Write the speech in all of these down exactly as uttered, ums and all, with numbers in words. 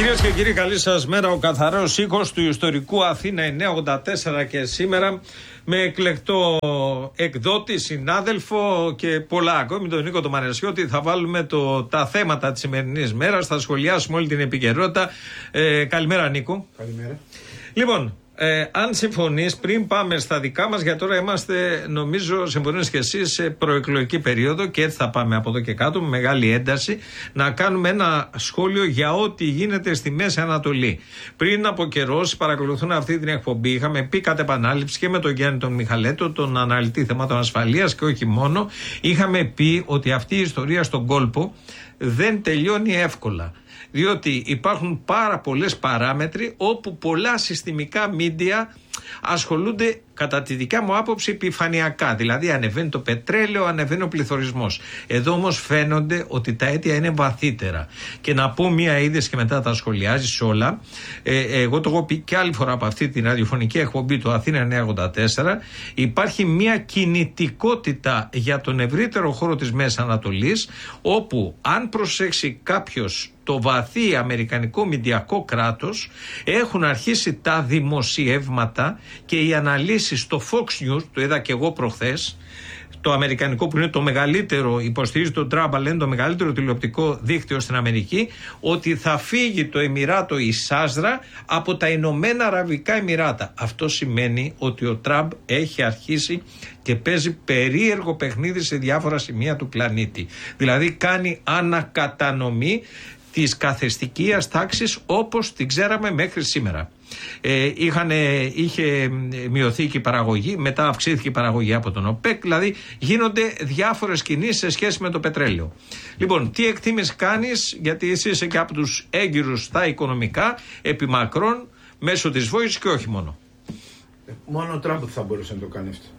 Κυρίες και κύριοι, καλή σας μέρα. Ο καθαρός ήχος του ιστορικού Αθήνα εννιακόσια ογδόντα τέσσερα και σήμερα με εκλεκτό εκδότη, συνάδελφο και πολλά ακόμη, τον Νίκο τον Μανεσιώτη. Θα βάλουμε το, τα θέματα της σημερινής μέρας, θα σχολιάσουμε όλη την επικαιρότητα. Ε, καλημέρα Νίκο. Καλημέρα. Λοιπόν, Ε, αν συμφωνείς, πριν πάμε στα δικά μας, για τώρα είμαστε, νομίζω, συμφωνείς και εσύ, σε προεκλογική περίοδο και έτσι θα πάμε από εδώ και κάτω με μεγάλη ένταση, να κάνουμε ένα σχόλιο για ό,τι γίνεται στη Μέση Ανατολή. Πριν από καιρό, όσοι παρακολουθούν αυτή την εκπομπή, είχαμε πει κατ' επανάληψη και με τον Γιάννη τον Μιχαλέτο, τον αναλυτή θεμάτων ασφαλείας και όχι μόνο, είχαμε πει ότι αυτή η ιστορία στον κόλπο δεν τελειώνει εύκολα. Διότι υπάρχουν πάρα πολλές παράμετροι όπου πολλά συστημικά μίντια ασχολούνται, κατά τη δικιά μου άποψη, επιφανειακά. Δηλαδή ανεβαίνει το πετρέλαιο, ανεβαίνει ο πληθωρισμός. Εδώ όμως φαίνονται ότι τα αίτια είναι βαθύτερα. Και να πω μία είδηση και μετά τα σχολιάζεις όλα. Ε, εγώ το έχω πει και άλλη φορά από αυτή την ραδιοφωνική εκπομπή του Αθήνα εννιακόσια ογδόντα τέσσερα. Υπάρχει μία κινητικότητα για τον ευρύτερο χώρο της Μέσης Ανατολής, όπου αν προσέξει κάποιος το βαθύ αμερικανικό μηντιακό κράτος, έχουν αρχίσει τα δημοσιεύματα και οι αναλύσεις στο Fox News, το είδα και εγώ προχθές, το αμερικανικό που είναι το μεγαλύτερο, υποστηρίζει τον Τραμπ, αλλά είναι το μεγαλύτερο τηλεοπτικό δίκτυο στην Αμερική, ότι θα φύγει το Εμιράτο η Σάζρα από τα Ηνωμένα Αραβικά Εμιράτα. Αυτό σημαίνει ότι ο Τραμπ έχει αρχίσει και παίζει περίεργο παιχνίδι σε διάφορα σημεία του πλανήτη. Δηλαδή κάνει ανακατανομή της καθεστικίας τάξης όπως την ξέραμε μέχρι σήμερα. Ε, είχανε, είχε μειωθεί και η παραγωγή, μετά αυξήθηκε η παραγωγή από τον ΟΠΕΚ, δηλαδή γίνονται διάφορες κινήσεις σε σχέση με το πετρέλαιο. Λοιπόν, τι εκτίμηση κάνεις, γιατί εσύ είσαι και από τους έγκυρους στα οικονομικά, επί μακρόν, μέσω της Voice και όχι μόνο. Μόνο ο Τραμπ θα μπορούσε να το κάνει αυτό.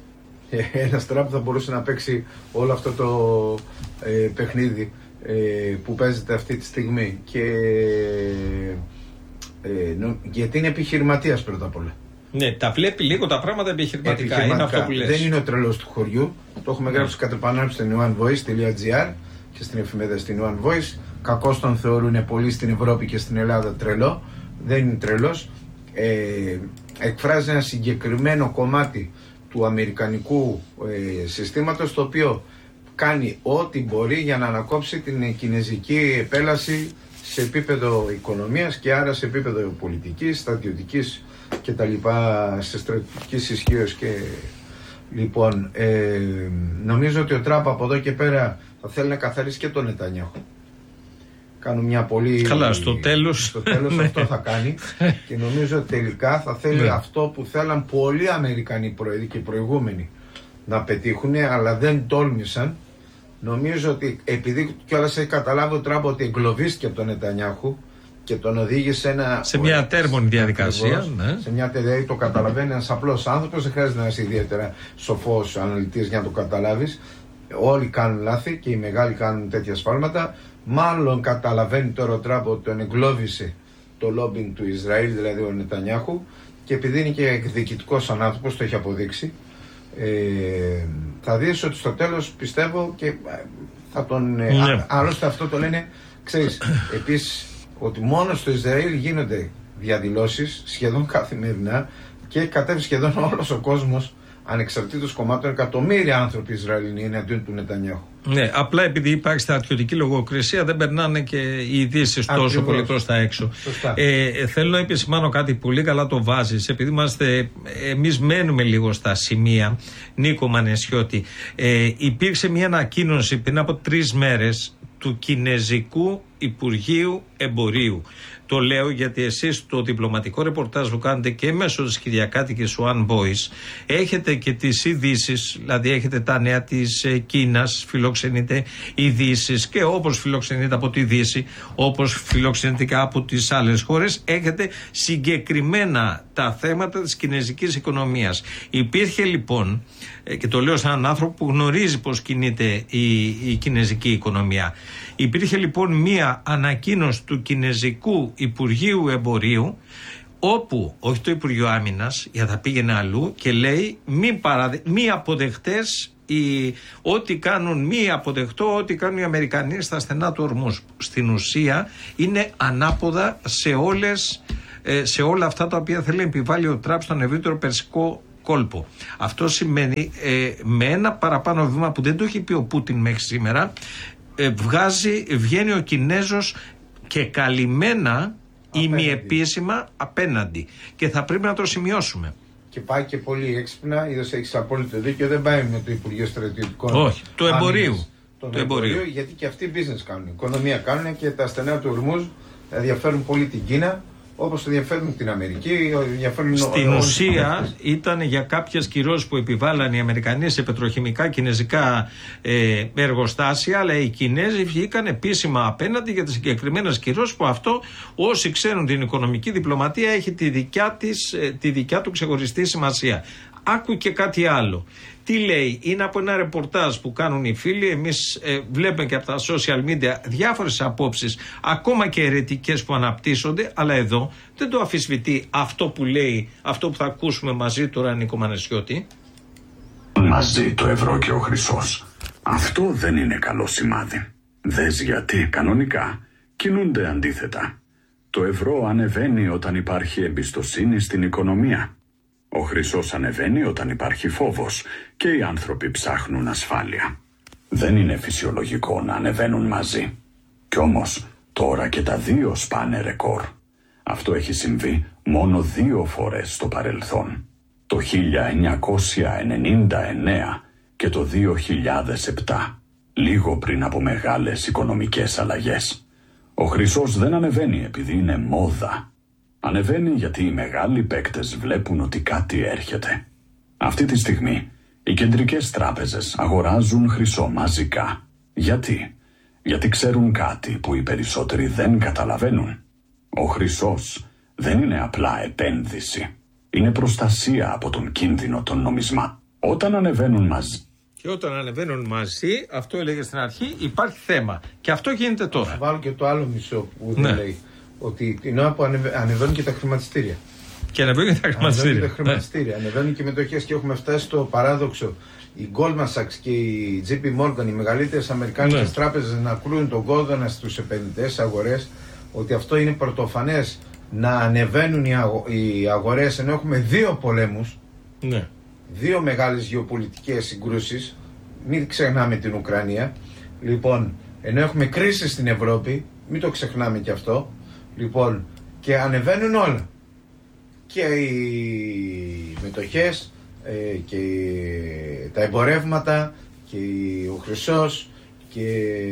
Ένας Τραμπ θα μπορούσε να παίξει όλο αυτό το ε, παιχνίδι ε, που παίζεται αυτή τη στιγμή και ε, νο, γιατί είναι επιχειρηματίας πρώτα απ' όλα. Ναι, τα βλέπει λίγο τα πράγματα επιχειρηματικά, επιχειρηματικά. Είναι αυτό που λες. Δεν είναι ο τρελός του χωριού. Το έχουμε γράψει mm. κατ' επανάληψη στην onevoice τελεία gr και στην εφημερίδα στην onevoice. Κακώς τον θεωρούν πολλοί στην Ευρώπη και στην Ελλάδα τρελό. Δεν είναι τρελός. Ε, εκφράζει ένα συγκεκριμένο κομμάτι του αμερικανικού ε, συστήματος, το οποίο κάνει ό,τι μπορεί για να ανακόψει την κινεζική επέλαση σε επίπεδο οικονομίας και άρα σε επίπεδο πολιτικής, στρατιωτικής και τα λοιπά, σε στρατιωτικής ισχύως και λοιπόν ε, νομίζω ότι ο Τραμπ από εδώ και πέρα θα θέλει να καθαρίσει και τον Νετανιάχου. Κάνουν μια πολύ... Καλά, στο τέλος, στο τέλος αυτό θα κάνει και νομίζω ότι τελικά θα θέλει αυτό που θέλαν πολλοί Αμερικανοί και προηγούμενοι να πετύχουν, αλλά δεν τόλμησαν. Νομίζω ότι επειδή κιόλας έχει καταλάβει ο Τραμπ ότι εγκλωβίστηκε από τον Νετανιάχου και τον οδήγησε ένα, σε μια ατέρμονη διαδικασία. Ακριβώς, ναι. Σε μια δηλαδή το καταλαβαίνει ένας απλός άνθρωπος, δεν χρειάζεται να είσαι ιδιαίτερα σοφός αναλυτής για να το καταλάβεις. Όλοι κάνουν λάθη και οι μεγάλοι κάνουν τέτοια σφάλματα. Μάλλον καταλαβαίνει τώρα ο Τραμπ ότι τον εγκλώβησε το λόμπινγκ του Ισραήλ, δηλαδή ο Νετανιάχου, και επειδή είναι και εκδικητικός σαν άνθρωπος, το έχει αποδείξει. Ε, θα δεις ότι στο τέλος πιστεύω και θα τον... Ναι. Α, άλλωστε αυτό το λένε, ξέρεις, επίσης ότι μόνο στο Ισραήλ γίνονται διαδηλώσεις σχεδόν καθημερινά και κατέβει σχεδόν όλος ο κόσμος, ανεξαρτήτως κομμάτων, εκατομμύρια άνθρωποι Ισραηλινοί είναι αντίον του Νετανιάχου. Ναι, απλά επειδή υπάρχει στρατιωτική λογοκρισία δεν περνάνε και οι ειδήσεις τόσο πολύ προς τα έξω. Ε, θέλω να επισημάνω κάτι που πολύ καλά το βάζεις, επειδή είμαστε, εμείς μένουμε λίγο στα σημεία, Νίκο Μανεσιώτη. Ε, υπήρξε μια ανακοίνωση πριν από τρεις μέρες του Κινεζικού Υπουργείου Εμπορίου. Το λέω γιατί εσείς το διπλωματικό ρεπορτάζ που κάνετε και μέσω της κυριακάτικης One Voice έχετε και τις ειδήσεις, δηλαδή έχετε τα νέα της Κίνας, φιλοξενείτε ειδήσεις και όπως φιλοξενείτε από τη Δύση, όπως φιλοξενείτε και από τις άλλες χώρες, έχετε συγκεκριμένα τα θέματα της κινεζικής οικονομίας. Υπήρχε λοιπόν, και το λέω σαν έναν άνθρωπο που γνωρίζει πώς κινείται η, η κινεζική οικονομία, υπήρχε λοιπόν μία ανακοίνωση του Κινεζικού Υπουργείου Εμπορίου, όπου, όχι το Υπουργείο Άμυνας, για θα πήγαινε αλλού και λέει μη, παραδε, μη αποδεχτές η, ό,τι κάνουν μη αποδεκτό, ό,τι κάνουν οι Αμερικανοί στα στενά του Ορμούζ. Στην ουσία είναι ανάποδα σε, όλες, σε όλα αυτά τα οποία θέλει να επιβάλλει ο Τραμπ στον ευρύτερο περσικό κόλπο. Αυτό σημαίνει ε, με ένα παραπάνω βήμα που δεν το έχει πει ο Πούτιν μέχρι σήμερα, ε, βγάζει, βγαίνει ο Κινέζος και καλυμμένα ημιεπίσημα απέναντι. Και θα πρέπει να το σημειώσουμε. Και πάει και πολύ έξυπνα, είδες, έχεις απόλυτο δίκιο, δεν πάει με το Υπουργείο Στρατιωτικών. Όχι, του εμπορίου. Το εμπορίου, γιατί και αυτοί business κάνουν, οικονομία κάνουν και τα στενά του Ορμούζ ενδιαφέρουν πολύ την Κίνα, όπως ενδιαφέρουν την Αμερική. Ενδιαφέρουν Στην ο, ουσία ο... ήταν για κάποιες κυρώσεις που επιβάλλαν οι Αμερικανοί σε πετροχημικά κινέζικα ε, εργοστάσια, αλλά οι Κινέζοι βγήκαν επίσημα απέναντι για τις συγκεκριμένες κυρώσεις, που αυτό, όσοι ξέρουν την οικονομική διπλωματία, έχει τη δικιά, της, ε, τη δικιά του ξεχωριστή σημασία. Άκου και κάτι άλλο. Τι λέει, είναι από ένα ρεπορτάζ που κάνουν οι φίλοι. Εμείς ε, βλέπουμε και από τα social media διάφορες απόψεις, ακόμα και αιρετικές, που αναπτύσσονται, αλλά εδώ δεν το αμφισβητεί αυτό που λέει, αυτό που θα ακούσουμε μαζί τώρα, Νίκο Μανεσιώτη. Μαζί το ευρώ και ο χρυσός. Αυτό δεν είναι καλό σημάδι. Δες γιατί κανονικά κινούνται αντίθετα. Το ευρώ ανεβαίνει όταν υπάρχει εμπιστοσύνη στην οικονομία. Ο χρυσός ανεβαίνει όταν υπάρχει φόβος και οι άνθρωποι ψάχνουν ασφάλεια. Δεν είναι φυσιολογικό να ανεβαίνουν μαζί. Κι όμως τώρα και τα δύο σπάνε ρεκόρ. Αυτό έχει συμβεί μόνο δύο φορές στο παρελθόν. Το χίλια εννιακόσια ενενήντα εννέα και το δύο χιλιάδες επτά, λίγο πριν από μεγάλες οικονομικές αλλαγές. Ο χρυσός δεν ανεβαίνει επειδή είναι μόδα. Ανεβαίνει γιατί οι μεγάλοι παίκτες βλέπουν ότι κάτι έρχεται. Αυτή τη στιγμή οι κεντρικές τράπεζες αγοράζουν χρυσό μαζικά. Γιατί? Γιατί ξέρουν κάτι που οι περισσότεροι δεν καταλαβαίνουν. Ο χρυσός δεν είναι απλά επένδυση. Είναι προστασία από τον κίνδυνο των νομισμάτων. Όταν ανεβαίνουν μαζί... Και όταν ανεβαίνουν μαζί, αυτό έλεγε στην αρχή, υπάρχει θέμα. Και αυτό γίνεται τώρα. Θα βάλω και το άλλο μισό που δεν ναι. λέει. Ότι την ώρα που ανεβα... ανεβαίνουν και τα χρηματιστήρια. Και ανεβαίνουν και τα χρηματιστήρια. Ανεβαίνουν και τα χρηματιστήρια. Ναι. Ανεβαίνουν και οι μετοχές και έχουμε φτάσει στο παράδοξο. Η Goldman Sachs και η τζέι πι Morgan, οι μεγαλύτερες αμερικάνικες ναι. τράπεζες, να κρούν τον κόδωνα στους επενδυτές αγορές. Ότι αυτό είναι πρωτοφανές, να ανεβαίνουν οι, αγο... οι αγορές, ενώ έχουμε δύο πολέμους. Ναι. Δύο μεγάλες γεωπολιτικές συγκρούσεις. Μην ξεχνάμε την Ουκρανία. Λοιπόν, ενώ έχουμε κρίση στην Ευρώπη, μην το ξεχνάμε και αυτό. Λοιπόν, και ανεβαίνουν όλα. Και οι μετοχές, ε, και τα εμπορεύματα, και ο χρυσός, και...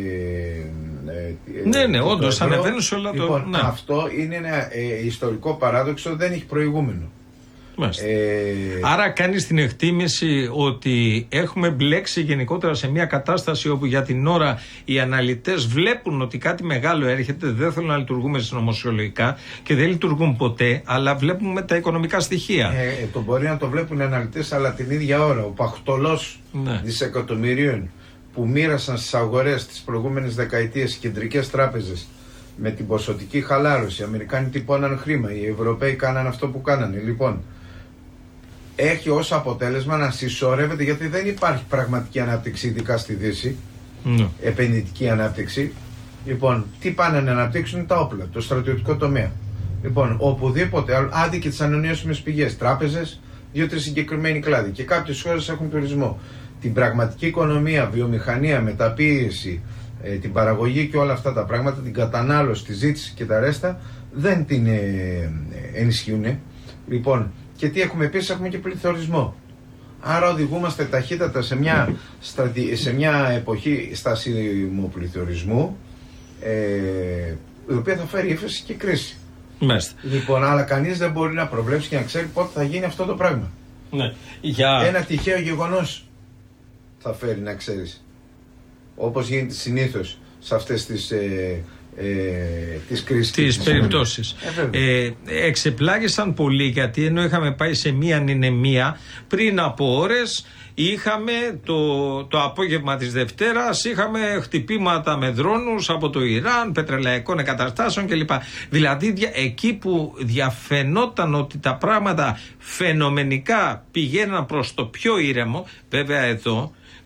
Ε, ναι, ναι, όντως ανεβαίνουν σε όλα. Λοιπόν, το... ναι. αυτό είναι ένα ε, ιστορικό παράδοξο, δεν έχει προηγούμενο. Ε... Άρα κάνεις την εκτίμηση ότι έχουμε μπλέξει γενικότερα σε μια κατάσταση όπου για την ώρα οι αναλυτές βλέπουν ότι κάτι μεγάλο έρχεται, δεν θέλουν να λειτουργούμε συνωμοσιολογικά και δεν λειτουργούν ποτέ, αλλά βλέπουμε τα οικονομικά στοιχεία. Ε, το μπορεί να το βλέπουν οι αναλυτές, αλλά την ίδια ώρα ο παχτολός ναι. δισεκατομμυρίων που μοίρασαν στις αγορές τις προηγούμενες δεκαετίες οι κεντρικές τράπεζες με την ποσοτική χαλάρωση, οι Αμερικάνοι τυπώναν χρήμα, οι Ευρωπαίοι κάναν αυτό που κάνανε. Λοιπόν, έχει ως αποτέλεσμα να συσσωρεύεται, γιατί δεν υπάρχει πραγματική ανάπτυξη, ειδικά στη Δύση, mm. επενδυτική ανάπτυξη. Λοιπόν, τι πάνε να αναπτύξουν? Τα όπλα, το στρατιωτικό τομέα. Λοιπόν, οπουδήποτε, άντι και τις ανανεώσιμες πηγές, τράπεζες, δύο-τρεις συγκεκριμένοι κλάδοι. Και κάποιες χώρες έχουν τουρισμό. Την πραγματική οικονομία, βιομηχανία, μεταποίηση, ε, την παραγωγή και όλα αυτά τα πράγματα, την κατανάλωση, τη ζήτηση και τα ρέστα, δεν την ε, ε, ενισχύουν. Λοιπόν, και τι έχουμε επίσης? Έχουμε και πληθωρισμό. Άρα οδηγούμαστε ταχύτατα σε μια, στρατη... σε μια εποχή στασίμου πληθωρισμού, ε, η οποία θα φέρει ύφεση και κρίση. Μάλιστα. Λοιπόν, αλλά κανείς δεν μπορεί να προβλέψει και να ξέρει πότε θα γίνει αυτό το πράγμα. Ναι. Για... Ένα τυχαίο γεγονός θα φέρει, να ξέρεις. Όπως γίνεται συνήθως σε αυτές τις... Ε, Ε, τις κρίσεις, τις περιπτώσεις. Ε, ε, εξεπλάγησαν πολύ, γιατί ενώ είχαμε πάει σε μία ανεμία πριν από ώρες, είχαμε το, το απόγευμα της Δευτέρας, είχαμε χτυπήματα με δρόνους από το Ιράν, πετρελαϊκών εγκαταστάσεων κλπ. Δηλαδή εκεί που διαφαινόταν ότι τα πράγματα φαινομενικά πηγαίναν προς το πιο ήρεμο, βέβαια εδώ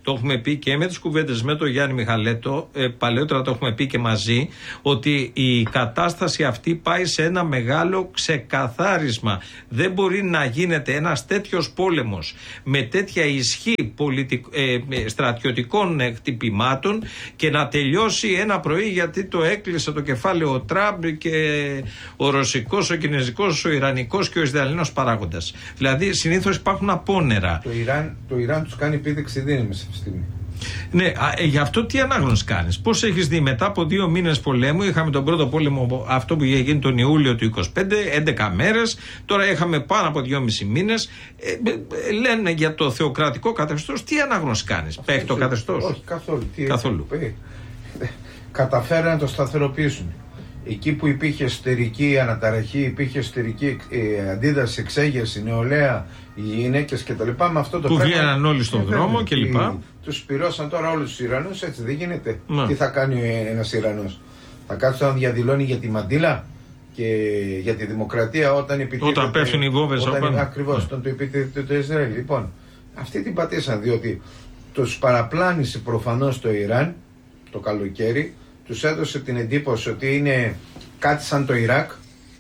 το έχουμε πει και με τις κουβέντες με τον Γιάννη Μιχαλέτο, ε, παλαιότερα το έχουμε πει και μαζί, ότι η κατάσταση αυτή πάει σε ένα μεγάλο ξεκαθάρισμα. Δεν μπορεί να γίνεται ένας τέτοιος πόλεμος με τέτοια ισχύ πολιτικ, ε, στρατιωτικών χτυπημάτων και να τελειώσει ένα πρωί γιατί το έκλεισε το κεφάλαιο ο Τραμπ και ο ρωσικός, ο κινέζικος, ο ιρανικός και ο ισραηλινός παράγοντας. Δηλαδή συνήθως υπάρχουν απόνερα. Το Ιράν, το Ιράν τους κάνει επίδειξη δύναμης αυτή τη στιγμή. Ναι, α, ε, γι' αυτό τι ανάγνωση κάνεις? Πώς έχεις δει μετά από δύο μήνες πολέμου? Είχαμε τον πρώτο πόλεμο, αυτό που είχε γίνει τον Ιούλιο του είκοσι πέντε, έντεκα μέρες. Τώρα είχαμε πάνω από δυόμισι μήνες. Ε, ε, λένε για το θεοκρατικό καθεστώς. Τι ανάγνωση κάνεις? Πέχει το καθεστώς? Όχι, καθόλου. Τι καθόλου. Ε, καταφέραν να το σταθεροποιήσουν. Εκεί που υπήρχε εσωτερική αναταραχή, υπήρχε εσωτερική ε, αντίδραση, εξέγερση, νεολαία, οι γυναίκες κτλ. Με αυτό το που πράγμα. Που βγαίναν όλοι στον ε, δρόμο κλπ. Τους πυρώσαν τώρα όλους τους Ιρανούς, έτσι δεν γίνεται. Να. Τι θα κάνει ένας Ιρανός? Θα κάτσει να διαδηλώνει για τη μαντήλα και για τη δημοκρατία όταν επιτίθεται. Όταν πέφτουν οι βόμβες όταν, ακριβώς, όταν το επιτίθεται το Ισραήλ. Λοιπόν, αυτοί την πατήσαν διότι τους παραπλάνησε προφανώς το Ιράν το καλοκαίρι. Τους έδωσε την εντύπωση ότι είναι κάτι σαν το Ιράκ,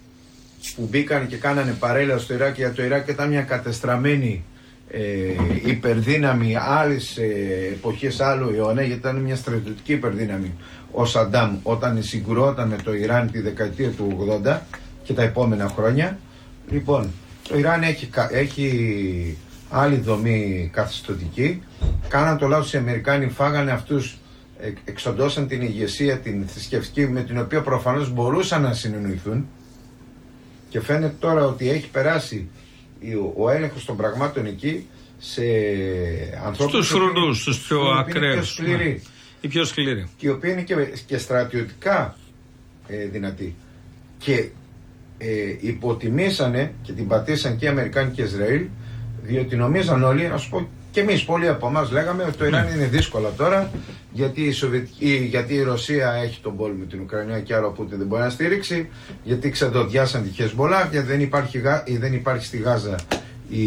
που μπήκαν και κάνανε παρέλα στο Ιράκ, γιατί το Ιράκ ήταν μια κατεστραμμένη ε, υπερδύναμη άλλης ε, εποχής, άλλου αιώνα, γιατί ήταν μια στρατιωτική υπερδύναμη ο Σαντάμ όταν συγκρουόταν με το Ιράν τη δεκαετία του ογδόντα και τα επόμενα χρόνια. Λοιπόν, το Ιράν έχει, έχει άλλη δομή καθεστωτική. Κάναν το λάθος οι Αμερικάνοι, φάγανε αυτούς, εξοντώσαν την ηγεσία την θρησκευτική με την οποία προφανώς μπορούσαν να συνεννοηθούν, και φαίνεται τώρα ότι έχει περάσει ο έλεγχος των πραγμάτων εκεί σε ανθρώπους στους φρουρούς, στους πιο ακραίους, ναι. οι πιο σκληροί, και οι οποίοι είναι και, και στρατιωτικά ε, δυνατοί, και ε, υποτιμήσανε και την πατήσαν και οι Αμερικάνοι και Ισραήλ, διότι νομίζαν όλοι, να σου πω και εμείς πολλοί από εμάς λέγαμε ότι το Ιράν ναι. είναι δύσκολα τώρα, γιατί η, Σοβιετική, γιατί η Ρωσία έχει τον πόλεμο με την Ουκρανία και άρα οπότε δεν μπορεί να στήριξει, γιατί ξεδοδιάσαν τη Χεσμολάχ, γιατί δεν υπάρχει, δεν υπάρχει στη Γάζα η,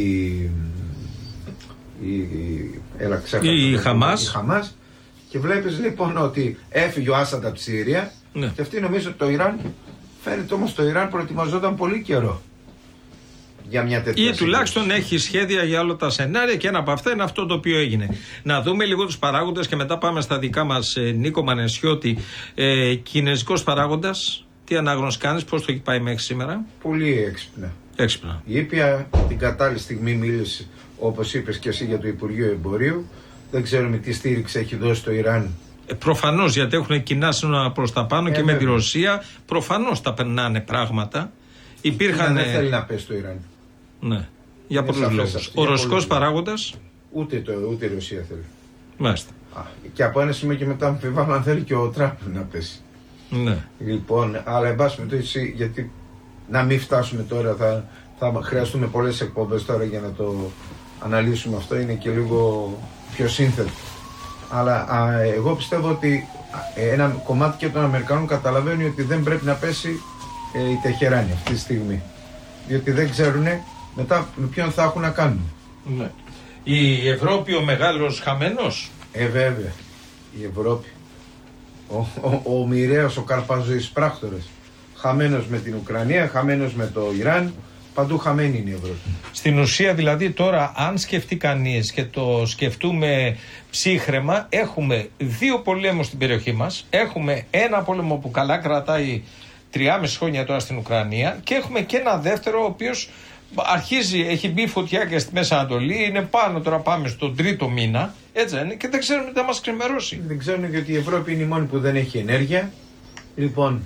η, η, έλα, ξέχασα, η, η, Χαμάς. η Χαμάς, και βλέπεις λοιπόν ότι έφυγε ο Άσαντ από τη Συρία, ναι. και αυτοί νομίζουν ότι το Ιράν, φαίνεται όμως το Ιράν προετοιμαζόταν πολύ καιρό για μια τέτοια, ή τουλάχιστον έχει σχέδια για όλα τα σενάρια, και ένα από αυτά είναι αυτό το οποίο έγινε. Να δούμε λίγο τους παράγοντες και μετά πάμε στα δικά μας. ε, Νίκο Μανεσιώτη, ε, κινέζικος παράγοντας, τι ανάγνωση κάνεις, πώς το έχει πάει μέχρι σήμερα? Πολύ έξυπνα. Έξυπνα. Η Ήπια την κατάλληλη στιγμή μίλησε, όπως είπες και εσύ, για το Υπουργείο Εμπορίου. Δεν ξέρουμε τι στήριξη έχει δώσει το Ιράν. Ε, προφανώς, γιατί έχουν κοινά σύνορα προς τα πάνω, ε, και βέβαια. Με τη Ρωσία προφανώς τα περνάνε πράγματα. Υπήρχαν. Δεν θέλει να πέσει το Ιράν. Ναι, για πολλούς λόγους. Ο ρωσικός παράγοντας. Ούτε, το, ούτε η Ρωσία θέλει. Μάλιστα. Α, και από ένα σημείο και μετά αμφιβάλλω αν θέλει και ο Τραμπ να πέσει. Ναι. Λοιπόν, αλλά εν πάση περιπτώσει, γιατί να μην φτάσουμε τώρα, θα, θα χρειαστούμε πολλές εκπομπές τώρα για να το αναλύσουμε αυτό, είναι και λίγο πιο σύνθετο. Αλλά α, εγώ πιστεύω ότι ένα κομμάτι και των Αμερικανών καταλαβαίνει ότι δεν πρέπει να πέσει ε, η Τεχεράνη αυτή τη στιγμή. Διότι δεν ξέρουν μετά με ποιον θα έχουν να κάνουν. Ναι. Η Ευρώπη ο μεγάλος χαμένος. Ε, βέβαια. Η Ευρώπη. Ο, ο, ο, ο μοιραίος, ο καρπαζοής πράκτορας. Χαμένος με την Ουκρανία, χαμένος με το Ιράν. Παντού χαμένη είναι η Ευρώπη. Στην ουσία δηλαδή τώρα, αν σκεφτεί κανείς και το σκεφτούμε ψύχραιμα, έχουμε δύο πολέμους στην περιοχή μας. Έχουμε ένα πόλεμο που καλά κρατάει τριάμιση χρόνια τώρα στην Ουκρανία, και έχουμε και ένα δεύτερο ο οποίος αρχίζει, έχει μπει φωτιά και στη Μέση Ανατολή, είναι πάνω, τώρα πάμε στον τρίτο μήνα, έτσι είναι, και δεν ξέρουμε τι θα μας ξεμερώσει. Δεν ξέρουμε, γιατί η Ευρώπη είναι η μόνη που δεν έχει ενέργεια. Λοιπόν,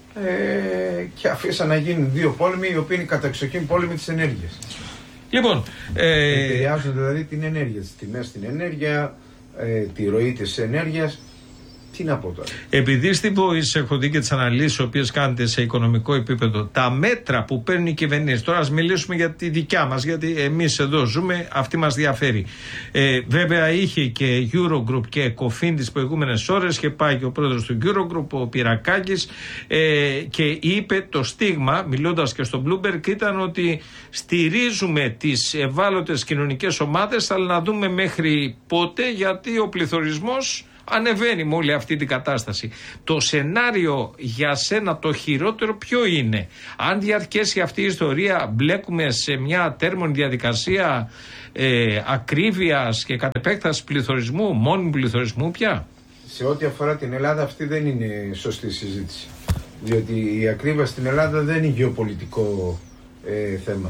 ε, και αφήσαν να γίνουν δύο πόλεμοι, οι οποίοι είναι καταξοχήν πόλεμοι της ενέργειας. Λοιπόν, ε... επηρεάζουν δηλαδή την ενέργεια, τις τιμές στην ενέργεια, ε, τη ροή της ενέργειας. Τι να πω τώρα. Επειδή στην Voice έχω δει και τις αναλύσεις οι οποίες κάνετε σε οικονομικό επίπεδο, τα μέτρα που παίρνουν οι κυβερνήσεις, τώρα ας μιλήσουμε για τη δικιά μας, γιατί εμείς εδώ ζούμε, αυτή μας διαφέρει. Ε, βέβαια είχε και Eurogroup και Ecofin τις προηγούμενες ώρες και πάει και ο πρόεδρος του Eurogroup, ο Πυρακάκης, ε, και είπε το στίγμα, μιλώντας και στο Bloomberg, ήταν ότι στηρίζουμε τις ευάλωτες κοινωνικές ομάδες, αλλά να δούμε μέχρι πότε, γιατί ο πληθωρισμός ανεβαίνει με όλη αυτή την κατάσταση. Το σενάριο για σένα το χειρότερο ποιο είναι? Αν διαρκέσει αυτή η ιστορία, μπλέκουμε σε μια τέρμονη διαδικασία ε, ακρίβειας και κατ' επέκταση πληθωρισμού, μόνιμου πληθωρισμού πια? Σε ό,τι αφορά την Ελλάδα, αυτή δεν είναι σωστή συζήτηση. Διότι η ακρίβεια στην Ελλάδα δεν είναι γεωπολιτικό ε, θέμα.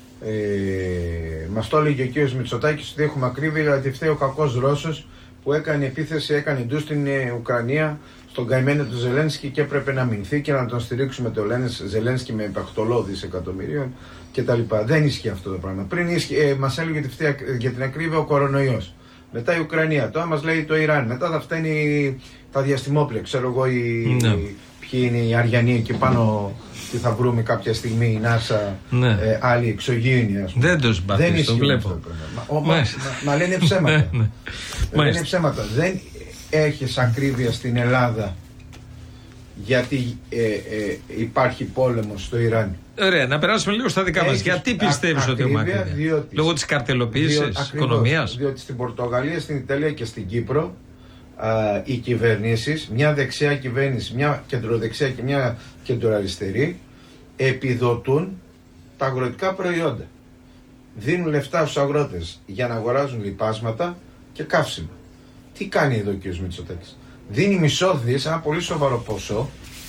Ε, μας το έλεγε ο κ. Μητσοτάκης ότι έχουμε ακρίβεια, γιατί φταίει ο κακός Ρώσος που έκανε επίθεση, έκανε ντου στην ε, Ουκρανία, στον καημένο του Ζελένσκι και έπρεπε να μηνθεί και να τον στηρίξουμε το Ζελένσκι με παχτολό δισεκατομμυρίων κτλ. Δεν ισχύει αυτό το πράγμα. Πριν ε, μας έλεγε ότι φταίει για την ακρίβεια ο κορονοϊός. Μετά η Ουκρανία, τώρα μας λέει το Ιράν. Μετά θα φταίνει τα διαστημόπλαια, ξέρω εγώ, οι, ναι. οι, ποιοι είναι οι Αριανοί εκεί πάνω. Τι θα βρούμε κάποια στιγμή η NASA, ναι. ε, άλλη εξωγήινη, ας πούμε. Δεν το συμπαθείς, το βλέπω. Αυτό το μα, μα, μα, μα λένε ψέματα. ναι, ναι. Λένε ψέματα. Δεν έχεις ακρίβεια στην Ελλάδα γιατί ε, ε, υπάρχει πόλεμος στο Ιράν. Ωραία, να περάσουμε λίγο στα δικά μας. Γιατί πιστεύεις ότι έχουμε ακρίβεια? Λόγω της καρτελοποίησης της οικονομίας? Διότι στην Πορτογαλία, στην Ιταλία και στην Κύπρο Uh, οι κυβερνήσεις, μια δεξιά κυβέρνηση, μια κεντροδεξιά και μια κεντροαριστερή, επιδοτούν τα αγροτικά προϊόντα. Δίνουν λεφτά στους αγρότες για να αγοράζουν λιπάσματα και καύσιμα. Τι κάνει εδώ ο κ. Μητσοτάκης? Δίνει μισό δις, ένα πολύ σοβαρό ποσό,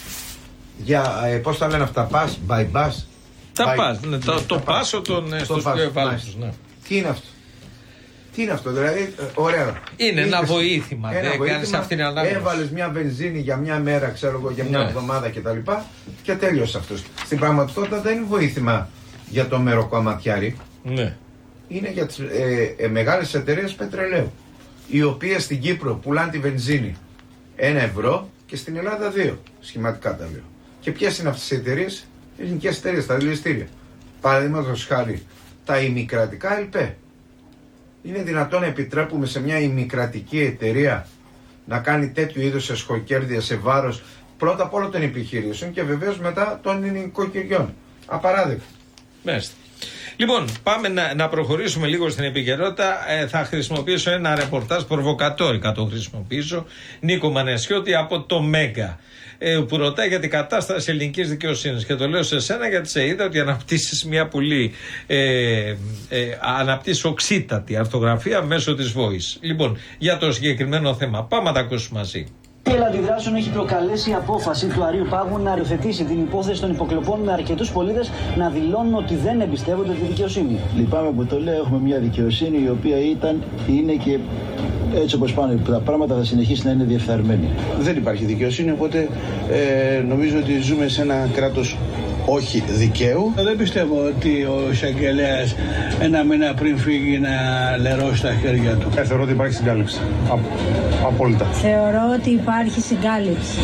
για, ε, πώς τα λένε αυτά, pass, by bus. Τα pass, ναι, το, το πάσο των στους πιο ευάλωτους. Ναι. Τι είναι αυτό? Τι είναι αυτό, δηλαδή, ωραία. Είναι ένα βοήθημα. Δεν κάνεις αυτήν την ανάγκη. Έβαλες μια βενζίνη για μια μέρα, ξέρω εγώ, για μια ναι. εβδομάδα κτλ. Και τέλειωσε αυτό. Στην πραγματικότητα δεν είναι βοήθημα για το μεροκαματιάρι. Ναι. Είναι για τις ε, ε, μεγάλες εταιρείες πετρελαίου. Οι οποίες στην Κύπρο πουλάνε τη βενζίνη ένα ευρώ και στην Ελλάδα δύο. Σχηματικά τα λέω. Και ποιες είναι αυτές οι εταιρείες? Ελληνικές εταιρείες, τα δηληστήρια. Παραδείγματος χάρη, τα ημικρατικά ΕΛΠΕ. Είναι δυνατόν να επιτρέπουμε σε μια ημικρατική εταιρεία να κάνει τέτοιου είδους εσχοκέρδεια σε βάρος πρώτα απ' όλα των επιχειρήσεων και βεβαίως μετά των νοικοκυριών? Απαράδεκτο. Μάλιστα. Λοιπόν, πάμε να, να προχωρήσουμε λίγο στην επικαιρότητα. Ε, θα χρησιμοποιήσω ένα ρεπορτάζ, προβοκατόρικα το χρησιμοποιήσω, Νίκο Μανεσιώτη από το Μέγκα, ε, που ρωτάει για την κατάσταση ελληνικής δικαιοσύνης. Και το λέω σε σένα γιατί σε είδα ότι αναπτύσσεις μια πολύ ε, ε, αναπτύσσεις οξύτατη αρθογραφία μέσω της Voice. Λοιπόν, για το συγκεκριμένο θέμα, πάμε να τα ακούσουμε μαζί. Η Ελλάδα αντιδράσεων έχει προκαλέσει η απόφαση του Αρείου Πάγου να οριοθετήσει την υπόθεση των υποκλοπών, με αρκετούς πολίτες να δηλώνουν ότι δεν εμπιστεύονται τη δικαιοσύνη. Λυπάμαι που το λέω, έχουμε μια δικαιοσύνη η οποία ήταν, είναι και έτσι όπως πάνε τα πράγματα θα συνεχίσει να είναι διεφθαρμένη. Δεν υπάρχει δικαιοσύνη, οπότε ε, νομίζω ότι ζούμε σε ένα κράτος όχι δικαίου. Δεν πιστεύω ότι ο εισαγγελέας ένα μήνα πριν φύγει να λερώσει τα χέρια του. Ε, θεωρώ ότι υπάρχει συγκάλυψη. Α, απόλυτα. Θεωρώ ότι υπάρχει συγκάλυψη.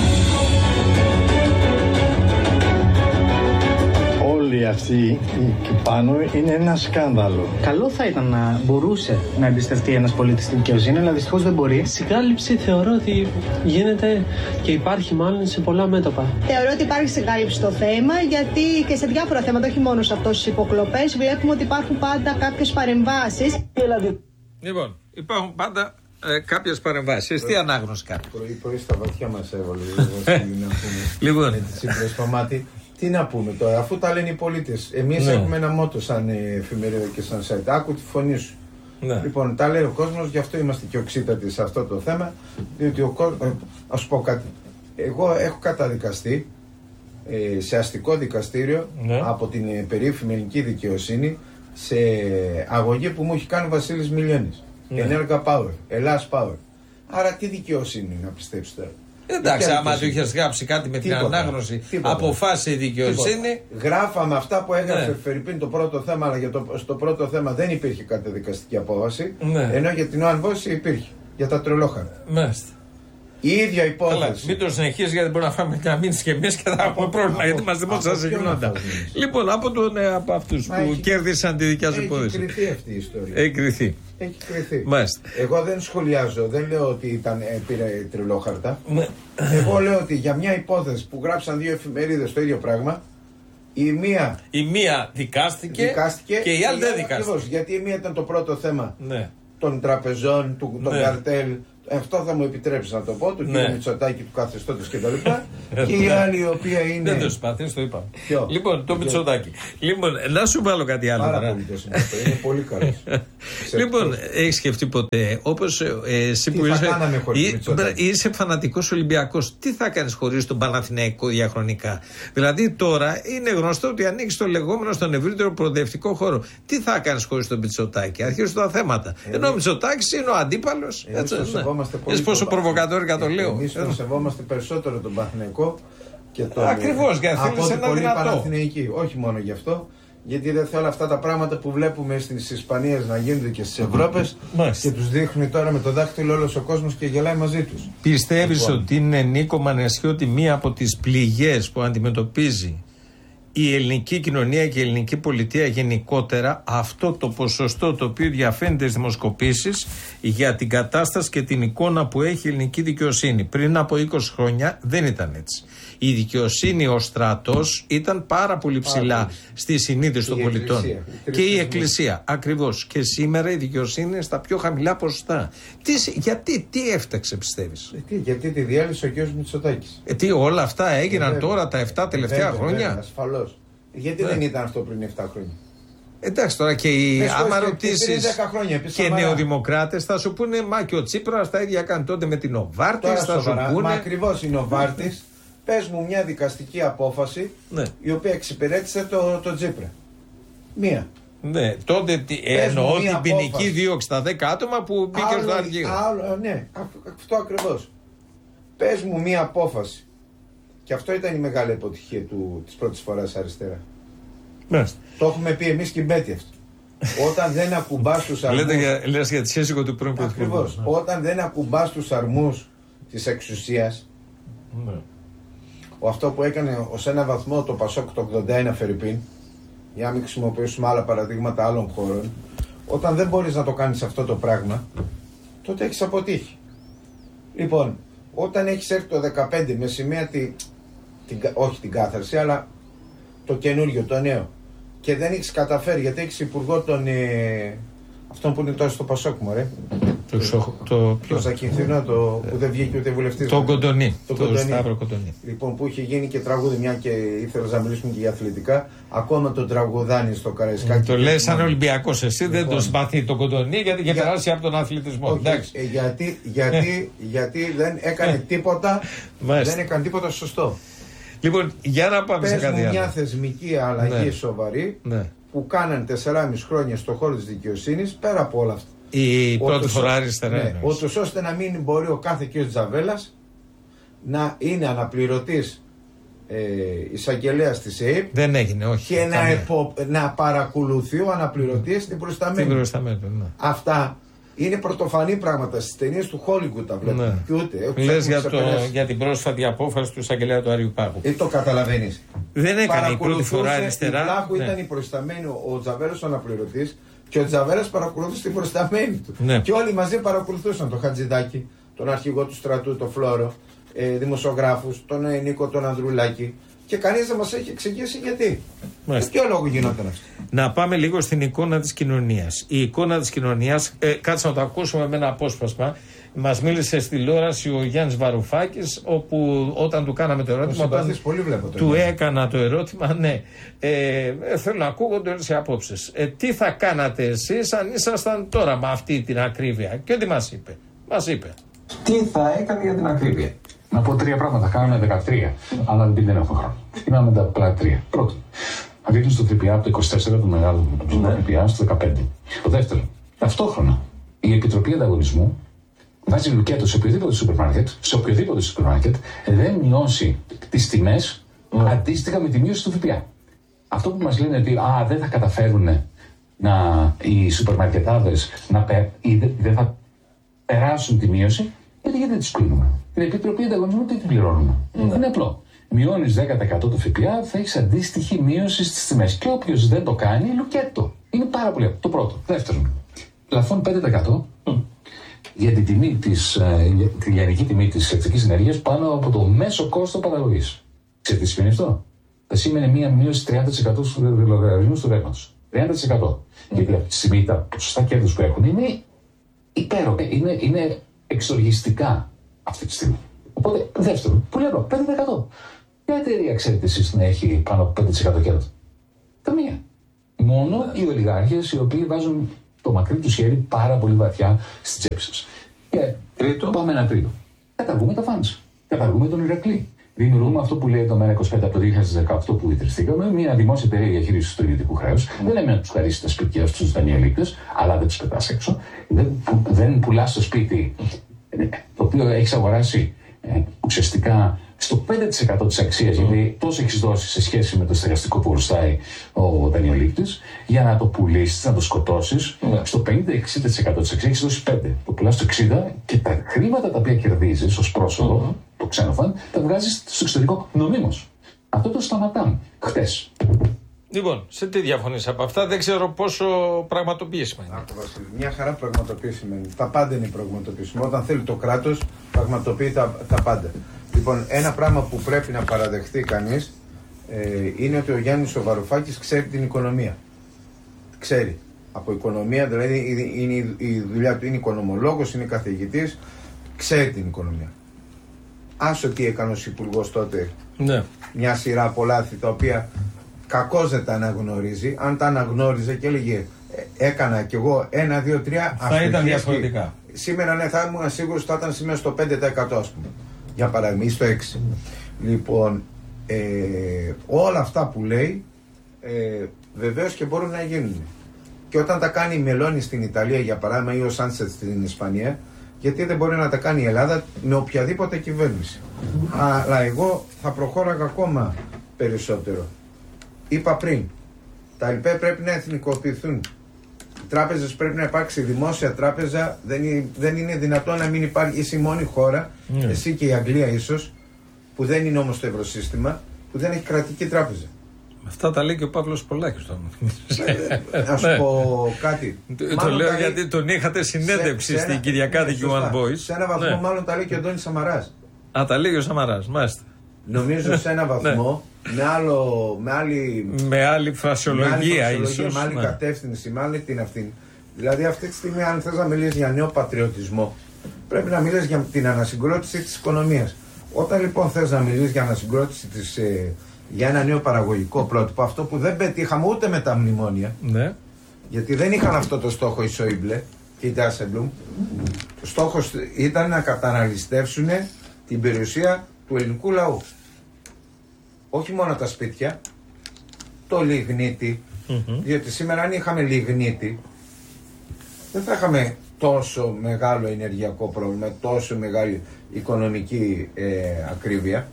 Όλοι αυτοί εκεί πάνω είναι ένα σκάνδαλο. Καλό θα ήταν να μπορούσε να εμπιστευτεί ένας πολίτης την δικαιοσύνη, αλλά δυστυχώς δεν μπορεί. Συγκάλυψη θεωρώ ότι γίνεται και υπάρχει μάλλον σε πολλά μέτωπα. Θεωρώ ότι υπάρχει συγκάλυψη στο θέμα, γιατί και σε διάφορα θέματα, όχι μόνο σε αυτές τις υποκλοπές, βλέπουμε ότι υπάρχουν πάντα κάποιες παρεμβάσεις. Λοιπόν, υπάρχουν πάντα ε, κάποιες παρεμβάσεις. Τι ανάγνωση κάνει? Πρωί-πρωί στα βαθιά μας έβαλε. Λοιπόν, τι να πούμε τώρα, αφού τα λένε οι πολίτες. Εμείς ναι. έχουμε ένα μότο σαν εφημερίδα και σαν site. Άκου τη φωνή σου. Ναι. Λοιπόν, τα λέει ο κόσμος, γι' αυτό είμαστε και οξύτατοι σε αυτό το θέμα. Διότι ο κόσμος. Ας σου πω κάτι. Εγώ έχω καταδικαστεί ε, σε αστικό δικαστήριο ναι. από την περίφημη ελληνική δικαιοσύνη σε αγωγή που μου έχει κάνει ο Βασίλης Μιλιώνης. Ναι. Ενέργα Power, Ελλάς Power. Άρα τι δικαιοσύνη να πιστέψει τώρα? Εντάξει, άμα του είχε γράψει κάτι με τίποτα, την ανάγνωση, αποφάσισε η δικαιοσύνη. Τίποτα. Γράφαμε αυτά που έγραφε ναι. Φερρυπίν το πρώτο θέμα, αλλά για το, στο πρώτο θέμα δεν υπήρχε καταδικαστική απόφαση. Ναι. Ενώ για την One Voice υπήρχε. Για τα τρελόχαρα. Μάλιστα. Η ίδια υπόθεση. Καλά, μην το συνεχίσει γιατί μπορεί να φάμε μια μήνυση και εμεί και θα έχουμε πρόβλημα. Γιατί είμαστε μόνο σε γινόντα. Λοιπόν, από, από αυτού που έχει, κέρδισαν τη δικιά σου υπόθεση. Έχει κρυθεί αυτή η ιστορία. Έχει κρυθεί. Έχει κρυθεί. Μάλιστα. Εγώ δεν σχολιάζω, δεν λέω ότι ήταν, πήρε τριλόχαρτα. Εγώ λέω ότι για μια υπόθεση που γράψαν δύο εφημερίδες το ίδιο πράγμα, η μία, η μία δικάστηκε, δικάστηκε και η άλλη δεν δικάστηκε. Ακριβώς, γιατί η μία ήταν το πρώτο θέμα ναι. των τραπεζών, του, των ναι. καρτέλ. Αυτό θα μου επιτρέψει να το πω, του ναι. κ. Μητσοτάκη, του καθεστώτος κτλ. Και η άλλη η οποία είναι. Δεν το συμπαθείς, το είπαμε. Ποιο? Λοιπόν, το Μητσοτάκη. Λοιπόν, να σου βάλω κάτι άλλο. Πάρα πολύ το συμπαθώ, είναι πολύ καλό. Λοιπόν, έχεις σκεφτεί ποτέ, όπως εσύ που είσαι, είσαι φανατικός Ολυμπιακός, τι θα κάνεις χωρίς τον Παναθηναϊκό διαχρονικά? Δηλαδή τώρα είναι γνωστό ότι ανοίξει το λεγόμενο στον ευρύτερο προοδευτικό χώρο. Τι θα κάνεις χωρίς τον Μητσοτάκη? Αρχίζουν τα θέματα. Ενώ ο Μητσοτάκης είναι ο αντίπαλος. Εσύ πόσο προβοκατόρικα το λέω. Εμείς τον σεβόμαστε περισσότερο τον Παναθηναϊκό και τον. Ακριβώς, γιατί θέλεις ένα δυνατό. Παναθηναϊκή. Όχι μόνο γι' αυτό, γιατί δεν θέλω αυτά τα πράγματα που βλέπουμε στις Ισπανίες να γίνονται και στις Ευρώπες και τους δείχνει τώρα με το δάχτυλο όλος ο κόσμος και γελάει μαζί τους. Πιστεύεις λοιπόν ότι είναι, Νίκο Μανεσιώτη, ότι μία από τις πληγές που αντιμετωπίζει η ελληνική κοινωνία και η ελληνική πολιτεία γενικότερα αυτό το ποσοστό το οποίο διαφαίνεται στις δημοσκοπήσεις για την κατάσταση και την εικόνα που έχει η ελληνική δικαιοσύνη? Πριν από είκοσι χρόνια δεν ήταν έτσι. Η δικαιοσύνη, ο στρατός ήταν πάρα πολύ ψηλά πάρα στη συνείδηση των πολιτών. Εκκλησία, και η Εκκλησία, ακριβώς. Και σήμερα η δικαιοσύνη είναι στα πιο χαμηλά ποσοστά. Τι, γιατί, τι έφταξε πιστεύεις? Ε, τι, γιατί τη διάλυσε ο κ. Μητσοτάκης. Ε, τι, όλα αυτά έγιναν ε, τώρα τα επτά τελευταία βέβαια, χρόνια. Βέβαια, ασφαλώς. Γιατί ε. δεν ήταν αυτό πριν επτά χρόνια? Εντάξει τώρα και οι άμα ρωτήσεις και νεοδημοκράτες θα σου πούνε μα και ο Τσίπρας τα ίδια κάνει τότε με την Οβάρτης. Θα σου πούνε. Μα ακριβώς είναι ο Βάρτης. Πες μου μια δικαστική απόφαση ναι. η οποία εξυπηρέτησε το, το Τσίπρα. Μία. Ναι, τότε εννοώ την ποινική δίωξη στα δέκα άτομα που μπήκε στο αρχείο. Ναι, αυτό ακριβώς. Πες μου μια απόφαση. Και αυτό ήταν η μεγάλη αποτυχία του, της πρώτης φοράς αριστερά. Ναι. Το έχουμε πει εμείς και η Μπέτη αυτό. Όταν δεν ακουμπάς τους αρμούς. Λέτε για, λες για τη σύζυγο του πρώην Πρωθυπουργού. Ακριβώς. Όταν δεν ακουμπάς τους αρμούς της εξουσίας. Ναι. Ο αυτό που έκανε ως ένα βαθμό το Πασόκ το ογδόντα ένα Φερρυπίν, για να μην χρησιμοποιήσουμε άλλα παραδείγματα άλλων χώρων, όταν δεν μπορείς να το κάνεις αυτό το πράγμα, τότε έχεις αποτύχει. Λοιπόν, όταν έχεις έρθει το δεκαπέντε με σημαία τη, την, όχι την κάθαρση, αλλά το καινούριο, το νέο, και δεν έχεις καταφέρει, γιατί έχεις υπουργό τον, ε, αυτόν που είναι τώρα στο Πασόκ, μωρέ. Το, το, το, το Ζακυνθινό, το, που δεν βγήκε ούτε βουλευτής. Το Κοντονί. Το, το Σταύρο Κοντονί. Λοιπόν, που είχε γίνει και τραγούδι, μια και ήθελα να μιλήσουμε και για αθλητικά. Ακόμα το τραγουδάνι στο Καραϊσκάκι. Το λες σαν Ολυμπιακός εσύ, λοιπόν, δεν το συμπαθεί το Κοντονί γιατί είχε για... περάσει από τον αθλητισμό. Όχι, ε, γιατί, γιατί, γιατί δεν έκανε τίποτα, δεν έκανε τίποτα σωστό. Λοιπόν, για να πάμε Πες σε κάτι άλλο. Μια θεσμική αλλαγή ναι. σοβαρή ναι. που κάνανε τεσσεράμισι χρόνια στον χώρο της δικαιοσύνης, πέρα από όλα αυτά. Η πρώτη φορά αριστερά. Ναι, ούτως ώστε να μην μπορεί ο κάθε κ. Τζαβέλας να είναι αναπληρωτής ε, εισαγγελέας της ΕΕΠ. Δεν έγινε, όχι. Και να, επο, να παρακολουθεί ο αναπληρωτής την προϊσταμένη. Την προϊσταμένη, ναι. Αυτά είναι πρωτοφανή πράγματα στις ταινίες του Hollywood τα βλέπουμε. Ναι. Και ούτε. Λες για, το, για την πρόσφατη απόφαση του εισαγγελέα του Άριου Πάγου. Ε, το καταλαβαίνεις. Δεν έκανε η πρώτη φορά αριστερά. Η Πάγου ναι. ήταν η προϊσταμένη, ο Τζαβέλας ο αναπληρωτής. Και ο Τζαβέλας παρακολουθούσε την προϊσταμένη του. Ναι. Και όλοι μαζί παρακολουθούσαν τον Χατζηδάκη, τον αρχηγό του στρατού, τον Φλόρο, ε, δημοσιογράφους, τον ε, Νίκο, τον Ανδρουλάκη. Και κανείς δεν μας έχει εξηγήσει γιατί. Με ποιο λόγο γινόταν αυτό. Να πάμε λίγο στην εικόνα της κοινωνίας. Η εικόνα της κοινωνίας, ε, κάτσε να το ακούσουμε με ένα απόσπασμα. Μας μίλησε στη τηλεόραση ο Γιάννης Βαρουφάκης, όπου όταν του κάναμε το ερώτημα. Όταν πολύ βλέπω, του ναι. έκανα το ερώτημα, ναι. Ε, θέλω να ακούγονται όλες οι απόψεις. Ε, τι θα κάνατε εσείς αν ήσασταν τώρα με αυτή την ακρίβεια? Και τι μας είπε? Μας είπε. Τι θα έκανε για την ακρίβεια? Να πω τρία πράγματα. Κάναμε δεκατρία. Αλλά δεν έχω χρόνο. Είμαι τα απλά τρία. Πρώτον, να ρίχνει το ΦΠΑ από το είκοσι τέσσερα το μεγάλο ΦΠΑ στο δεκαπέντε. Το δεύτερο, ταυτόχρονα η Επιτροπή Ανταγωνισμού βάζει λουκέτο σε οποιοδήποτε σούπερ μάρκετ, σε οποιοδήποτε σούπερ μάρκετ, δεν μειώσει τις τιμές mm. αντίστοιχα με τη μείωση του ΦΠΑ. Αυτό που μας λένε ότι α, δεν θα καταφέρουν να, οι σούπερ μαρκετάδες να πε, ή δεν θα περάσουν τη μείωση, Γιατί, γιατί τις πληρώνουμε. Την Επιτροπή Ανταγωνισμού τι την πληρώνουμε. Mm. Είναι απλό. Μειώνεις δέκα τοις εκατό το ΦΠΑ, θα έχεις αντίστοιχη μείωση στις τιμές. Και όποιος δεν το κάνει, λουκέτο. Είναι πάρα πολύ απλό. Το πρώτο. Δεύτερον, πλαφόν πέντε τοις εκατό mm. για την τιμή της, για τη λιανική τιμή της ηλεκτρικής ενέργειας πάνω από το μέσο κόστο παραγωγής. Ξέρετε τι σημαίνει αυτό? Θα σήμαινε μία μείωση τριάντα τοις εκατό στους λογαριασμούς του ρεύματος. τριάντα τοις εκατό. Mm. Γιατί αυτή τη στιγμή τα ποσοστά κέρδους που έχουν είναι υπέροχα. Είναι, είναι εξοργιστικά αυτή τη στιγμή. Οπότε, δεύτερον, που λέω, πέντε τοις εκατό. Ποια εταιρεία ξέρετε εσείς να έχει πάνω από πέντε τοις εκατό κέρδος? Καμία. Μόνο yeah. οι ολιγάρχες οι οποίοι βάζουν το μακρύ του χέρι πάρα πολύ βαθιά στην τσέπη σας. Και τρίτο. Πάμε ένα τρίτο. Καταργούμε τα φαντς. Καταργούμε τον Ηρακλή. Δημιουργούμε αυτό που λέει το ΜΕΡΑ είκοσι πέντε από το δύο χιλιάδες δεκαοκτώ που ιδρυστήκαμε, μια δημόσια εταιρεία διαχείρισης του ιδιωτικού χρέους. Mm. Δεν λέμε να τους χαρίσει τα σπίτια στους δανειολήπτες, αλλά δεν τους πετάς έξω. Δεν, που, δεν πουλάς το σπίτι το οποίο έχεις αγοράσει ε, ουσιαστικά στο πέντε τοις εκατό της αξίας, mm. γιατί τόσο έχεις δώσει σε σχέση με το στεγαστικό που χρωστάει ο δανειολήπτης, για να το πουλήσεις, να το σκοτώσεις. Mm. Στο πενήντα με εξήντα τοις εκατό της αξίας έχεις δώσει πέντε. Το πουλάς στο εξήντα τοις εκατό και τα χρήματα τα οποία κερδίζεις ως πρόσωπο, mm. το ξένοφαν, τα βγάζεις στο εξωτερικό νομίμως. Αυτό το σταματάμε χτες. Λοιπόν, σε τι διαφωνείς από αυτά, δεν ξέρω πόσο πραγματοποιήσιμο είναι. Άκου, Βασίλη, μια χαρά πραγματοποιήσιμο είναι. Τα πάντα είναι πραγματοποιήσιμο. Όταν θέλει το κράτος, πραγματοποιεί τα, τα πάντα. Λοιπόν, ένα πράγμα που πρέπει να παραδεχτεί κανείς ε, είναι ότι ο Γιάννης ο Βαρουφάκης ξέρει την οικονομία. Ξέρει. Από οικονομία, δηλαδή είναι, η, η δουλειά του είναι οικονομολόγος, είναι καθηγητής, ξέρει την οικονομία. Άσο τι έκανε ως υπουργός τότε, ναι. μια σειρά από λάθη τα οποία κακώς δεν τα αναγνωρίζει. Αν τα αναγνώριζε και έλεγε ε, έκανα κι εγώ ένα, δύο, τρία, θα ήταν διαφορετικά. Σήμερα ναι, θα ήμουν σίγουρος ότι θα ήταν σήμερα στο πέντε τοις εκατό ας πούμε. Για παράδειγμα, ή στο έξι τοις εκατό. Λοιπόν, ε, όλα αυτά που λέει ε, βεβαίως και μπορούν να γίνουν. Και όταν τα κάνει η Μελώνη στην Ιταλία, για παράδειγμα, ή ο Σάντσετ στην Ισπανία, γιατί δεν μπορεί να τα κάνει η Ελλάδα με οποιαδήποτε κυβέρνηση. Αλλά εγώ θα προχώραγα ακόμα περισσότερο. Είπα πριν, τα ΕΛΠΕ πρέπει να εθνικοποιηθούν. Οι τράπεζες πρέπει να υπάρξει δημόσια τράπεζα. Δεν είναι, δεν είναι δυνατόν να μην υπάρχει. Είσαι η μόνη χώρα, mm. εσύ και η Αγγλία ίσως, που δεν είναι όμως το ευρωσύστημα, που δεν έχει κρατική τράπεζα. Αυτά τα λέει και ο Παύλος Πολάκης. Να σου πω κάτι. Το λέω λέει, γιατί τον είχατε συνέντευξη σε, σε στην Κυριακάτικη ναι, One Voice. Σε ένα βαθμό, ναι. μάλλον τα λέει και ο Αντώνης Σαμαράς. Α, τα λέει ο Σαμαράς, μάλιστα. Νομίζω σε ένα βαθμό, με, άλλο, με άλλη. Με άλλη φρασιολογία, ίσως. Με άλλη ναι. κατεύθυνση, με άλλη την αυτή. Δηλαδή, αυτή τη στιγμή, αν θες να μιλήσεις για νέο πατριωτισμό, πρέπει να μιλήσεις για την ανασυγκρότηση της οικονομίας. Όταν λοιπόν θες να μιλήσεις για ανασυγκρότηση της. Ε, για ένα νέο παραγωγικό πρότυπο, αυτό που δεν πετύχαμε ούτε με τα μνημόνια. Ναι. Γιατί δεν είχαν αυτό το στόχο οι Σόιμπλε και οι Ντάσεμπλουμ. Ο στόχος ήταν να καταναλιστεύσουν την περιουσία του ελληνικού λαού. Όχι μόνο τα σπίτια, το λιγνίτη. Mm-hmm. Διότι σήμερα, αν είχαμε λιγνίτη, δεν θα είχαμε τόσο μεγάλο ενεργειακό πρόβλημα, τόσο μεγάλη οικονομική ε, ακρίβεια.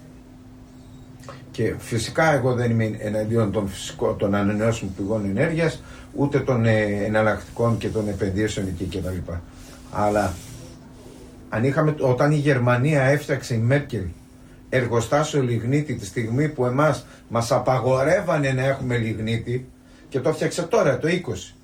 Και φυσικά εγώ δεν είμαι εναντίον των, φυσικών, των ανανεώσιμων πηγών ενέργειας, ούτε των ε, εναλλακτικών και των επενδύσεων εκεί κτλ. Αλλά αν είχαμε, όταν η Γερμανία έφτιαξε η Μέρκελ εργοστάσιο λιγνίτη τη στιγμή που εμάς μας απαγορεύανε να έχουμε λιγνίτη, και το έφτιαξε τώρα το είκοσι.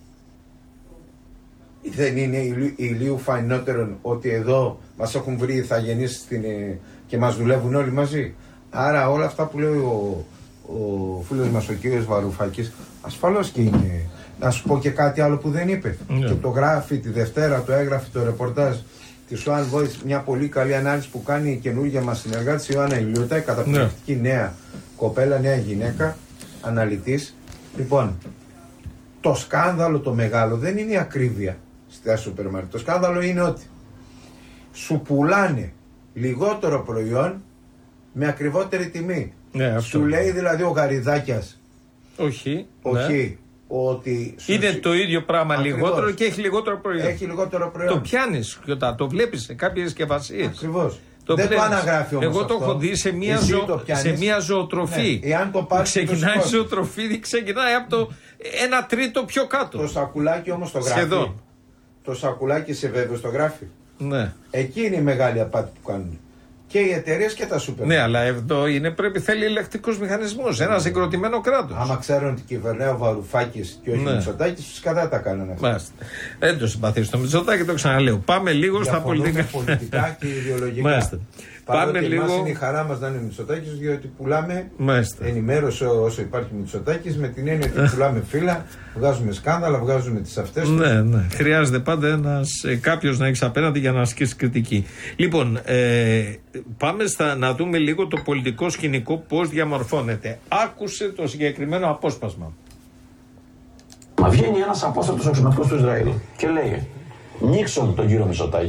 Δεν είναι ηλίου φαϊνότερον ότι εδώ μας έχουν βρει ηθαγενείς και μας δουλεύουν όλοι μαζί? Άρα όλα αυτά που λέει ο, ο φίλος μας ο κύριος Βαρουφάκης ασφαλώς και είναι. Να σου πω και κάτι άλλο που δεν είπε. Yeah. Και το γράφει τη Δευτέρα, το έγραφε το ρεπορτάζ της One Voice, μια πολύ καλή ανάλυση που κάνει η καινούργια μας συνεργάτης η Ιωάννα Ηλιούτα, η καταπληκτική yeah. νέα κοπέλα, νέα γυναίκα, αναλυτής. Λοιπόν, το σκάνδαλο το μεγάλο δεν είναι η ακρίβεια στα σούπερ μάρκετ. Το σκάνδαλο είναι ότι σου πουλάνε λιγότερο προϊόν με ακριβότερη τιμή. Ναι, σου λέει δηλαδή ο Γαριδάκιας. Όχι. Όχι. Ναι. Ότι είναι σου... το ίδιο πράγμα. Ακριβώς. Λιγότερο και έχει λιγότερο προϊόν. Έχει λιγότερο προϊόν. Το πιάνεις, το βλέπεις σε κάποιες συσκευασίες. Ακριβώς. Το δεν βλέπεις. Το αναγράφει όμως. Εγώ αυτό. Το έχω δει σε μια, ζω... σε μια ζωοτροφή. Ναι. Εάν το πάρεις, ξεκινάει η ζωοτροφή, ξεκινάει από το ένα τρίτο πιο κάτω. Το σακουλάκι όμως το γράφει. Σχεδόν. Το σακουλάκι σε βέβαιος το γράφει. Ναι. Εκεί είναι η μεγάλη απάτη που κάνουν. Και οι εταιρείες και τα σούπερ. Ναι, αλλά εδώ είναι, πρέπει, θέλει ελεκτικούς μηχανισμούς. Ένα συγκροτημένο κράτος. Άμα ξέρουν ότι κυβερνάει ο Βαρουφάκης και όχι ναι. ο Μητσοτάκης, φυσικά δεν τα κάνουν αυτά. Μάλιστα. Δεν το συμπαθήσω το Μητσοτάκη, το ξαναλέω. Πάμε λίγο στα πολιτικά. πολιτικά και ιδεολογικά. Μάλιστα. Πάμε λίγο. Εμάς είναι η χαρά μας να είναι ο Μητσοτάκης, διότι πουλάμε Μάλιστα. ενημέρωση όσο υπάρχει Μητσοτάκης, με την έννοια ότι πουλάμε φύλλα, βγάζουμε σκάνδαλα, βγάζουμε τις αυτές. Ναι, ναι. Χρειάζεται πάντα ένας, κάποιος να έχεις απέναντι για να ασκήσει κριτική. Λοιπόν, ε, πάμε στα, να δούμε λίγο το πολιτικό σκηνικό πώς διαμορφώνεται. Άκουσε το συγκεκριμένο απόσπασμα. Μα βγαίνει ένας απόστατος αξιωματικός του Ισραήλ και λέει: Νίξον τον κύριο Μητσοτάκη.